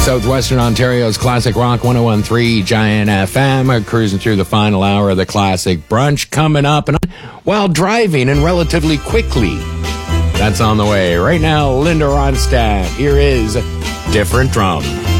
Southwestern Ontario's Classic Rock 101.3 Giant FM. We're cruising through the final hour of the Classic Brunch coming up and while driving and relatively quickly. That's on the way. Right now, Linda Ronstadt. Here is Different Drum.